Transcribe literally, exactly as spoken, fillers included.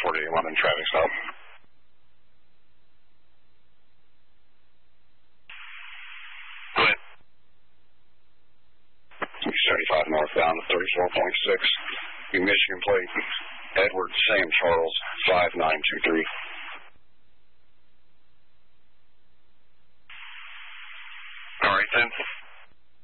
forty-eight London traffic stop. Go ahead. seventy-five northbound to thirty-four point six. New Michigan plate, Edward Sam Charles, five nine two three.